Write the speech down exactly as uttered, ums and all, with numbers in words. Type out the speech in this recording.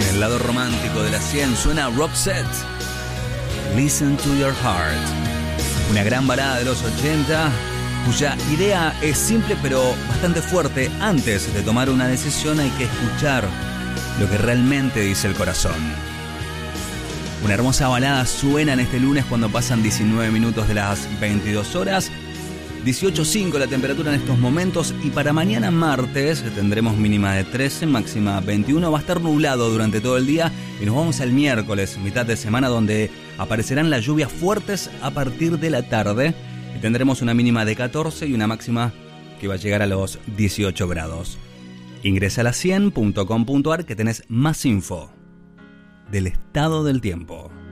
En el lado romántico de la cien suena Roxette, Listen to Your Heart, una gran balada de los ochenta cuya idea es simple pero bastante fuerte. Antes de tomar una decisión hay que escuchar lo que realmente dice el corazón. Una hermosa balada suena en este lunes cuando pasan diecinueve minutos de las veintidós horas. dieciocho punto cinco la temperatura en estos momentos, y para mañana martes tendremos mínima de trece, máxima veintiuno. Va a estar nublado durante todo el día y nos vamos al miércoles, mitad de semana, donde aparecerán las lluvias fuertes a partir de la tarde y tendremos una mínima de catorce y una máxima que va a llegar a los dieciocho grados. Ingresa a la cien punto com punto ar que tenés más info del estado del tiempo.